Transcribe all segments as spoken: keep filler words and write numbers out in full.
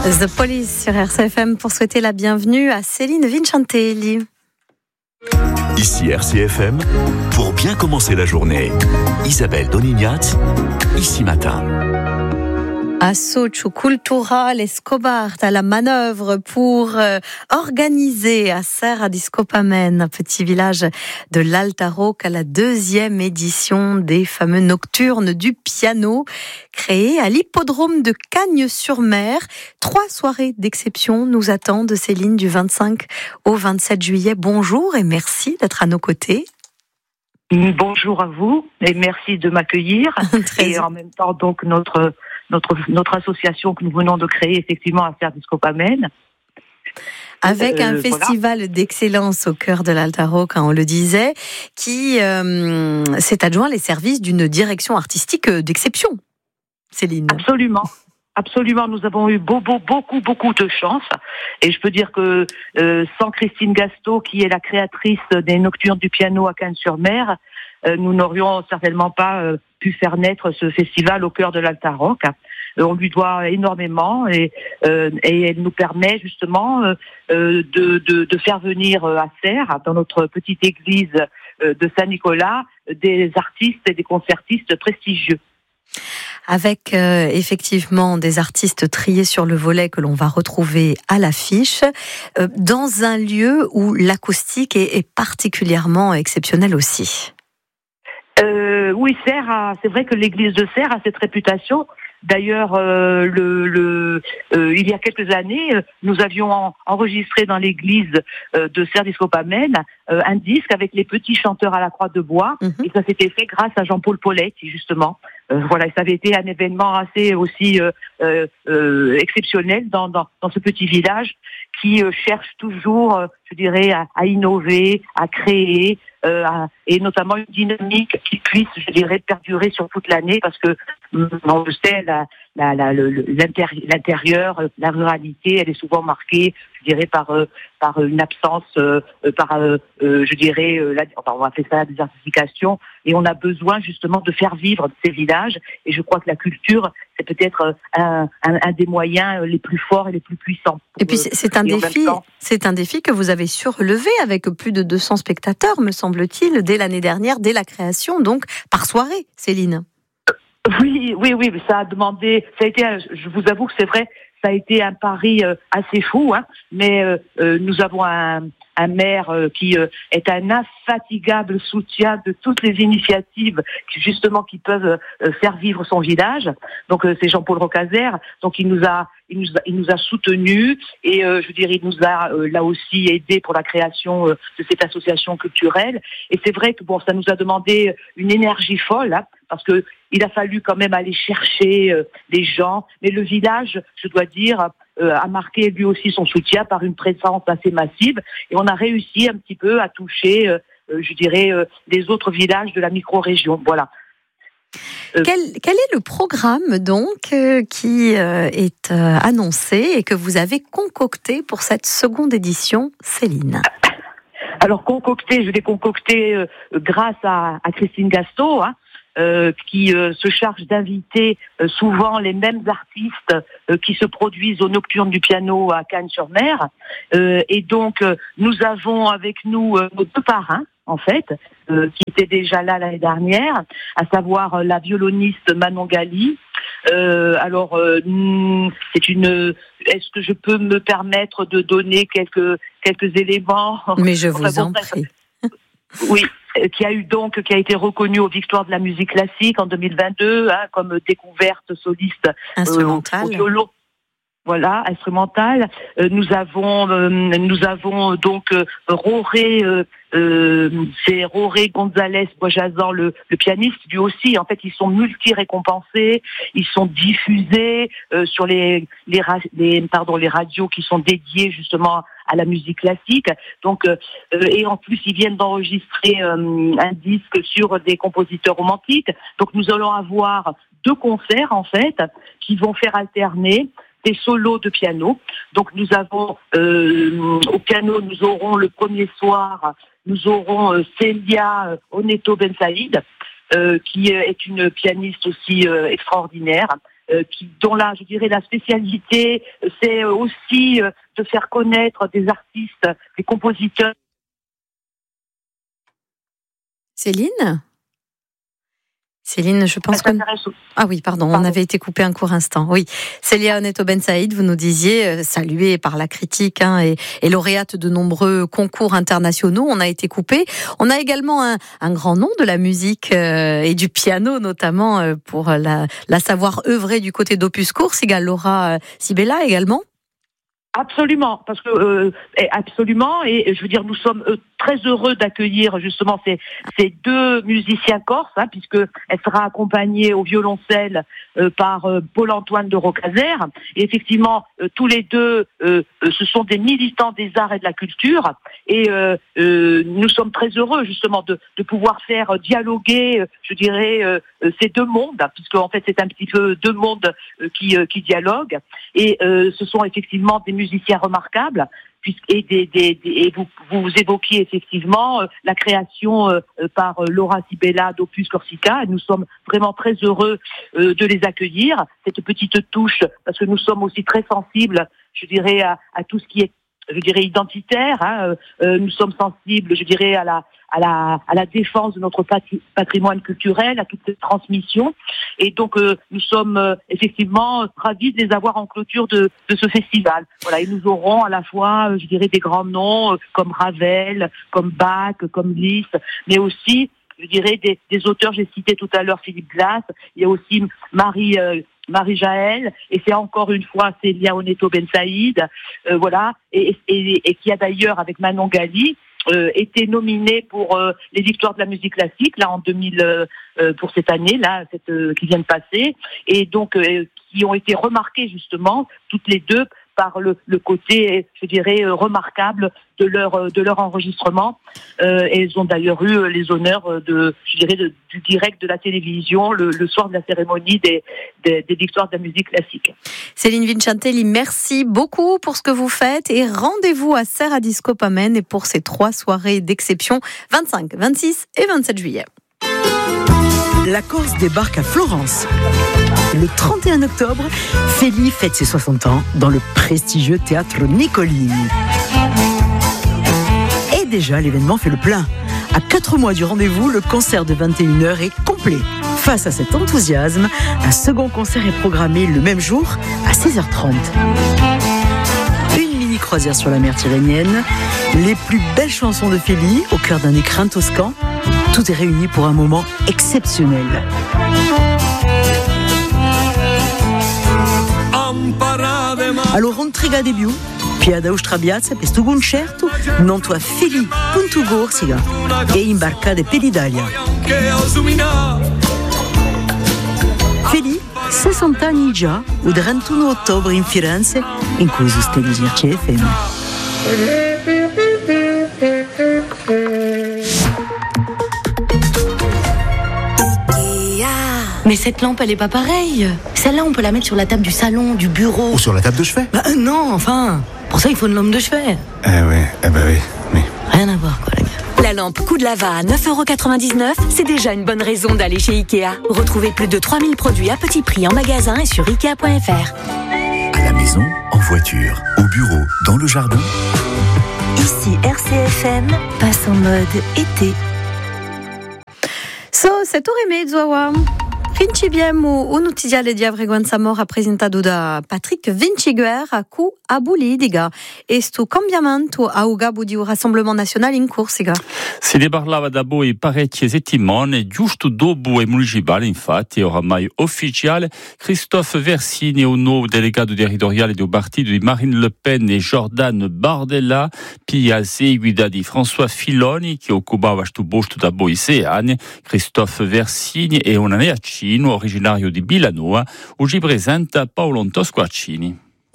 The Police sur R C F M pour souhaiter la bienvenue à Céline Vincentelli. Ici R C F M, pour bien commencer la journée, Isabelle Donignat, ici matin. Associo Cultural Escobar à la manœuvre pour euh, organiser à Serra di Scopamène, un petit village de l'Alta Rocca, la deuxième édition des fameux Nocturnes du piano, créés à l'hippodrome de Cagnes-sur-Mer. Trois soirées d'exception nous attendent, Céline, du vingt-cinq au vingt-sept juillet. Bonjour et merci d'être à nos côtés. Bonjour à vous et merci de m'accueillir. Et en même temps, donc, notre, notre, notre association que nous venons de créer, effectivement, à Serra di Scopamène. Avec un euh, festival voilà. d'excellence au cœur de l'Alta Rocca, on le disait, qui euh, s'est adjoint les services d'une direction artistique d'exception. Céline. Absolument. Absolument, nous avons eu beaucoup, beaucoup, beaucoup de chance. Et je peux dire que euh, sans Christine Gasto, qui est la créatrice des Nocturnes du piano à Cagnes-sur-Mer, euh, nous n'aurions certainement pas euh, pu faire naître ce festival au cœur de l'Alta Rocca. Euh, on lui doit énormément et, euh, et elle nous permet justement euh, de, de, de faire venir à Serres, dans notre petite église euh, de Saint-Nicolas, des artistes et des concertistes prestigieux. Avec euh, effectivement des artistes triés sur le volet que l'on va retrouver à l'affiche, euh, dans un lieu où l'acoustique est, est particulièrement exceptionnelle aussi. Euh, oui, Serres a, c'est vrai que l'église de Serres a cette réputation. D'ailleurs, euh, le, le, euh, il y a quelques années, nous avions en, enregistré dans l'église euh, de Serra di Scopamène euh, un disque avec les petits chanteurs à la croix de bois, mm-hmm. et ça s'était fait grâce à Jean-Paul Poletti, justement. Euh, voilà, ça avait été un événement assez aussi euh, euh, euh, exceptionnel dans, dans, dans ce petit village qui euh, cherche toujours, euh, je dirais, à, à innover, à créer, euh, à, et notamment une dynamique qui puisse, je dirais, perdurer sur toute l'année, parce que on le sait, la, la, la, le, l'intérieur, l'intérieur, la ruralité, elle est souvent marquée, je dirais, par euh, par une absence, euh, par, euh, euh, je dirais, euh, la, enfin, on va faire ça la désertification, et on a besoin justement de faire vivre ces villages. Et je crois que la culture, c'est peut-être un, un, un des moyens les plus forts et les plus puissants. Et puis c'est, c'est un défi, c'est un défi que vous avez su relever avec plus de deux cents spectateurs, me semble-t-il, dès l'année dernière, dès la création, donc par soirée, Céline. Oui, oui, oui, mais ça a demandé, ça a été, je vous avoue que c'est vrai, ça a été un pari euh, assez fou, hein, mais euh, euh, nous avons un, un maire euh, qui euh, est un infatigable soutien de toutes les initiatives qui, justement, qui peuvent euh, faire vivre son village. Donc euh, c'est Jean-Paul Rocazer, donc il nous a il nous a, il nous a soutenus et euh, je veux dire il nous a euh, là aussi aidé pour la création euh, de cette association culturelle. Et c'est vrai que bon, ça nous a demandé une énergie folle, hein, parce que il a fallu quand même aller chercher euh, des gens, mais le village, je dois dire, euh, a marqué lui aussi son soutien par une présence assez massive, et on a réussi un petit peu à toucher, euh, euh, je dirais, euh, les autres villages de la micro-région. Voilà. Euh, quel, quel est le programme donc euh, qui euh, est euh, annoncé et que vous avez concocté pour cette seconde édition, Céline? Alors concocté, je l'ai concocté euh, grâce à, à Christine Gasto, hein, Euh, qui euh, se charge d'inviter euh, souvent les mêmes artistes euh, qui se produisent aux Nocturnes du piano à Cagnes-sur-Mer. Euh, et donc, euh, nous avons avec nous euh, nos deux parrains, en fait, euh, qui étaient déjà là l'année dernière, à savoir euh, la violoniste Manon Gali. Euh, alors, euh, c'est une. Est-ce que je peux me permettre de donner quelques quelques éléments? Mais je vous enfin, en bon, prie. Oui. Qui a eu donc, qui a été reconnu aux Victoires de la musique classique en deux mille vingt-deux, hein, comme découverte soliste instrumentale. Euh, au violon. Voilà, instrumentale. Euh, nous avons, euh, nous avons donc euh, Roré, euh, euh, c'est Roré González Boisjazan, le, le pianiste, lui aussi. En fait, ils sont multi-récompensés, ils sont diffusés euh, sur les, les, les, pardon, les radios qui sont dédiées justement à la musique classique. Donc, euh, et en plus, ils viennent d'enregistrer euh, un disque sur des compositeurs romantiques. Donc, nous allons avoir deux concerts, en fait, qui vont faire alterner des solos de piano. Donc, nous avons, euh, au piano, nous aurons le premier soir, nous aurons euh, Célia Oneto Ben Saïd, euh, qui est une pianiste aussi euh, extraordinaire, euh, qui, dont là, je dirais, la spécialité, c'est aussi euh, de faire connaître des artistes, des compositeurs. Céline Céline, je pense que... Ah oui, pardon, pardon, on avait été coupé un court instant. Oui, Célia Oneto Ben Saïd, vous nous disiez, euh, saluée par la critique hein, et, et lauréate de nombreux concours internationaux, on a été coupé. On a également un, un grand nom de la musique euh, et du piano, notamment euh, pour la, la savoir œuvrer du côté d'Opus Cours, égal Laura euh, Sibella également. Absolument, parce que euh, absolument, et je veux dire, nous sommes euh, très heureux d'accueillir justement ces, ces deux musiciens corses, hein, puisque elle sera accompagnée au violoncelle euh, par euh, Paul-Antoine de Rocazer. Et effectivement, euh, tous les deux, euh, euh, ce sont des militants des arts et de la culture, et euh, euh, nous sommes très heureux justement de, de pouvoir faire dialoguer, euh, je dirais, euh, ces deux mondes, puisque en fait c'est un petit peu deux mondes euh, qui, euh, qui dialoguent. Et euh, ce sont effectivement des musiciens remarquables, puisque et, des, des, des, et vous, vous évoquiez effectivement euh, la création euh, par euh, Laura Sibella d'Opus Corsica. Nous sommes vraiment très heureux euh, de les accueillir, cette petite touche, parce que nous sommes aussi très sensibles, je dirais, à, à tout ce qui est, je dirais, identitaire. Hein. Euh, nous sommes sensibles, je dirais, à la à la à la défense de notre patrimoine culturel, à toute cette transmission. Et donc euh, nous sommes euh, effectivement ravis de les avoir en clôture de de ce festival. Voilà, et nous aurons à la fois, euh, je dirais, des grands noms euh, comme Ravel, comme Bach, comme Liszt, mais aussi, je dirais, des, des auteurs, j'ai cité tout à l'heure Philippe Glass. Il y a aussi Marie euh, Marie-Jaël, et c'est encore une fois Célia Oneto Ben Saïd, euh, voilà, et, et, et qui a d'ailleurs, avec Manon Gali, euh, été nominée pour euh, les victoires de la musique classique, là, en deux mille, euh, pour cette année, là, cette, euh, qui vient de passer, et donc, euh, qui ont été remarquées, justement, toutes les deux, par le, le côté, je dirais, remarquable de leur de leur enregistrement. Euh, et elles ont d'ailleurs eu les honneurs de, je dirais, de, du direct de la télévision le, le soir de la cérémonie des, des, des victoires de la musique classique. Céline Vincentelli, merci beaucoup pour ce que vous faites et rendez-vous à Serre à Discopamen et pour ces trois soirées d'exception, vingt-cinq, vingt-six et vingt-sept juillet. La Corse débarque à Florence. Le trente et un octobre, Feli fête ses soixante ans dans le prestigieux théâtre Nicolini. Et déjà, l'événement fait le plein. À quatre mois du rendez-vous, le concert de vingt et une heures est complet. Face à cet enthousiasme, un second concert est programmé le même jour à seize heures trente. Une mini-croisière sur la mer Tyrrhénienne, les plus belles chansons de Feli au cœur d'un écrin toscan. Tout est réuni pour un moment exceptionnel. Alors intriga di più, piada ustrabiazza per sto concerto, non tua Feli punto Corsica e imbarcate per l'Italia. Feli, sessanta anni già, il trentuno ottobre in Firenze, in cui sostiene C F M. Mais cette lampe, elle est pas pareille. Celle-là, on peut la mettre sur la table du salon, du bureau. Ou sur la table de chevet. Bah euh, non, enfin. Pour ça, il faut une lampe de chevet. Eh ouais, eh bah oui, oui. Rien à voir, quoi, la gars. La lampe coup de lava à neuf euros quatre-vingt-dix-neuf, c'est déjà une bonne raison d'aller chez Ikea. Retrouvez plus de trois mille produits à petit prix en magasin et sur ikea point f r. À la maison, en voiture, au bureau, dans le jardin. Ici R C F M, passe en mode été. So, setore e mezzo, wow. Principiamo un notiziale di Avreguanza Mora presentato da Patrick Vinciguer a cu Abulidiga e sto cambiamento a Ugabo di un Rassemblement National in Corsica. Si ne parlava da voi parecchie settimane, giusto dopo il municipale, infatti, oramai ufficiale, Christophe Versini, un nuovo delegato territoriale del partito di Marine Le Pen e Jordan Bardella, poi a seguito di François Filoni, che occupava questo posto da voi sei anni. Christophe Versini è un neaccino originario di Bilanoa, oggi presenta Paolo Tosquarcini.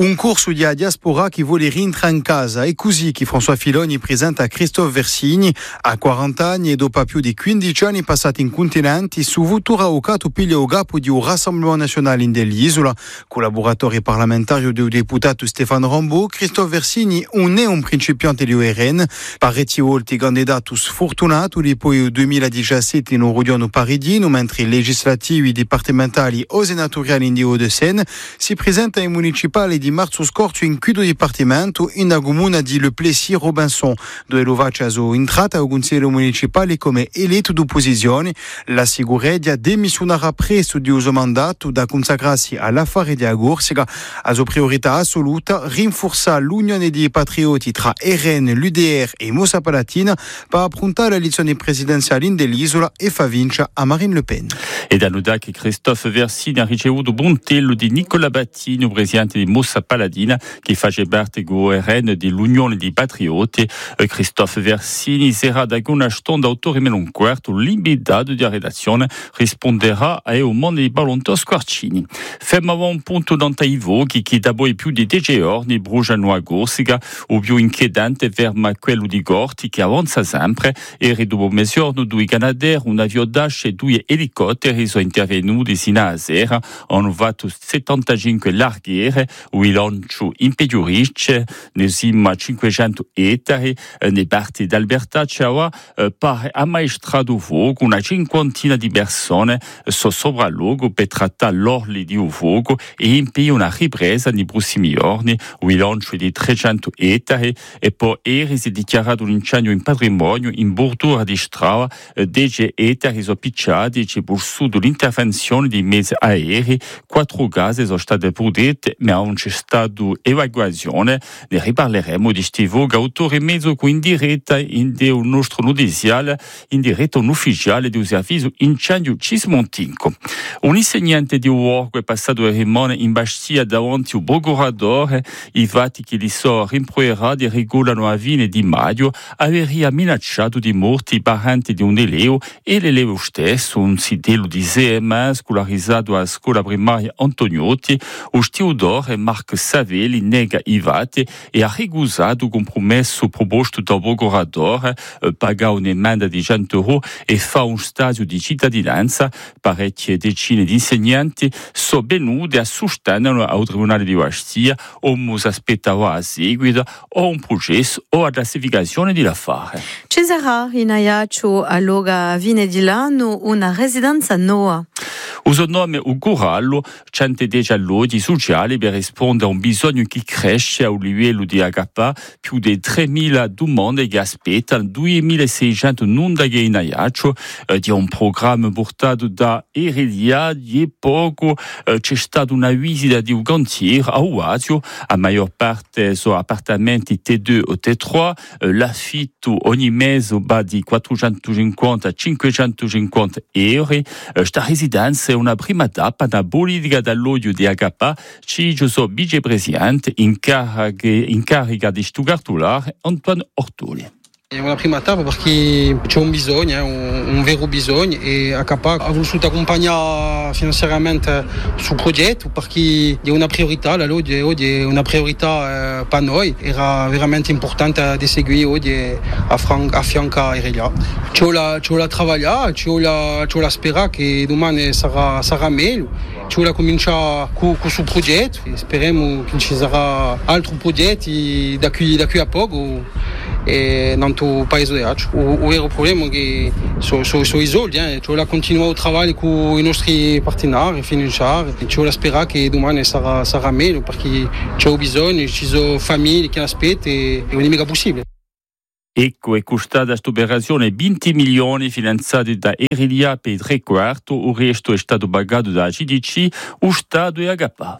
Un corso di diaspora che vuole rientrare in casa. È così che François Filoni presenta Christophe Versini. A quaranta anni e dopo più di quindici anni passati in continente, su Vutura Ocato piglia o capo di un Rassemblement Nazionale in dell'isola. Collaboratore parlamentario del deputato Stéphane Rambaud, Christophe Versini non è un principiante di O R N. Parecchi volti candidato sfortunato, di poi nel duemiladiciassette non rodeano paridino, mentre i legislativi dipartimentali o senatoriali in Hauts-de-Seine si presenta ai municipali di marzo scorso in chiudo dipartimento in la comuna di Le Plessis-Robinson, dove lo faccia entrata al consiglio municipale come eletto d'opposizione. La Siguredia demissionerà presto di uso mandato da consacrarsi all'affare di Agorsica. A sua priorità assoluta rinforzare l'unione dei patrioti tra R N, l'U D R e Mossa Palatina per affrontare le elezioni presidenziali dell'isola e fa vincere a Marine Le Pen. E da notare che Christophe Versini ha ricevuto buntello di Nicola Battini, presidente di Mossa Paladina, che fa parte del O R N dell'Unione dei Patrioti. Christophe Versini sarà da una stonda autore meno un quarto, l'invitato della redazione risponderà a un mondo di Ballonto Squarcini. Fermava un punto d'antaivo che da poi più di dieci giorni bruciano a Corsica, o più inquietante ferma quello di Gorti che avanza sempre, e dopo mezz'ora due Canadair, un avione Dash e due elicotteri sono intervenuti sino a sera, hanno fatto settantacinque larghiere, o il lancio impedisce, ne siamo cinquecento ettari, ne parte d'Alberta Ciao, pare ammaestrato fuoco, una cinquantina di persone sono sopralluogo per trattare l'orli di un fuoco e impedire una ripresa nei prossimi giorni, o il lancio di trecento ettari, e poi ieri si è dichiarato un incendio in patrimonio in bordura di strada, dieci ettari sono picciati, c'è pursuto l'intervenzione di mezzi aerei, quattro case sono state prodotte, ma non c'è stata evacuazione. Ne riparleremo di stivo, autore mezzo in diretta in un nostro notiziale, in diretta un ufficiale di un servizio incendio Cismontinco. Un insegnante di Uorgo è passato a rimane in Bastia davanti un procuratore, i fatti che gli sono rimproverati regolano a fine di maggio, aveva minacciato di morte i parenti di un elevo e l'elevo stesso, un sitello di sei anni scolarizzato alla scuola primaria Antoniotti. O stiudore Marc Savelli nega i fatti e ha ricusato il compromesso proposto dal procuratore, eh, paga un'emenda di cento euro e fa un stadio di cittadinanza. Parecchie decine di insegnanti sono venuti a sostenere al Tribunale di Bastia, o si aspettava a seguito o un processo o a classificazione dell'affare. Ci sarà in Ajaccio a Loga Vine di Lano una residenza nuova. Uso nome Ugurallo, centodieci alloggi sociali per rispondere a un bisogno che cresce a un livello di H P A, più di tremila domande che aspettano, duemilaseicento nondaghe in Ajaccio, eh, di un programma portato da Erelia. Di poco eh, c'è stata una visita di un cantiere a Oasio, a maggior parte sono appartamenti T due o T tre, eh, l'affitto ogni mese va di quattrocentocinquanta a cinquecentocinquanta euro. Eh, sta residenza è una prima tappa da politica dall'odio di H P A, ci sono vicepresidente in carica di Stuttgartulare Antoine Ortoli. È una prima tappa perché c'è un bisogno, un, un vero bisogno, e H P A ha voluto accompagnare finanziariamente sul progetto perché è una priorità, la oggi è una priorità eh, per noi, era veramente importante di seguire oggi a, Fran- a fianco a Erelia. Ci vuole lavorare, ci vuole sperare che domani sarà, sarà meglio, ci vuole cominciare con questo progetto e speriamo che ci saranno altri progetti da qui, da qui a poco. E non tu paese di Accio. O vero problema è che sono so, so i soldi, eh. Ci vuole continuare il lavoro con i nostri partenari finanziari, ci vuole sperare che domani sarà, sarà meglio perché c'è bisogno, ci sono famiglie che aspettano e non è mica possibile. Ecco, è costata questa operazione venti milioni finanziati da Erelia per tre quarti, il resto è stato pagato da G D C, lo Stato e H P A.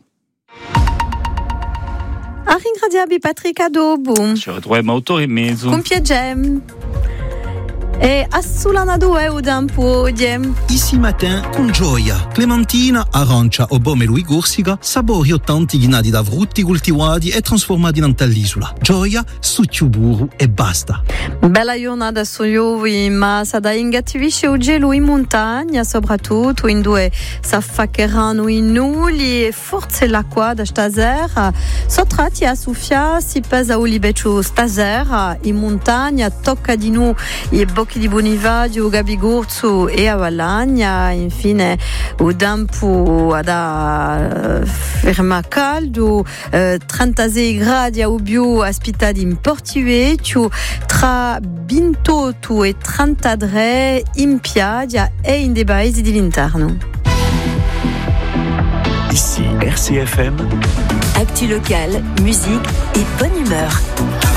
A ringraziare Patrick Adobo. Ci ritroviamo autore e mezzo. Con piacere. E a Sulana due o dampo diem. Ici matin con gioia. Clementina, arancia o bomero e corsica, sapori o tanti ghinati da frutti coltivati e trasformati in all'isola. Gioia, succio burro e basta. Bella giornata su iovi, ma sa da ingativisce o gelo in montagna, soprattutto in due s'affaccheranno i nulli e forse l'acqua da stasera. Sottratti a Sofia si pesa o libeccio stasera in montagna, tocca di nu i bocchi di Bonivadio, Gabigorzo e a Valagna. Infine o dampo da uh, ferma caldo, uh, trentasei gradi a Ubbio aspitati in Portivecchio, tra ventotto e trentatré in Piadia e in dei paesi dell'interno. Ici R C F M. Actu locale, musique et bonne humeur.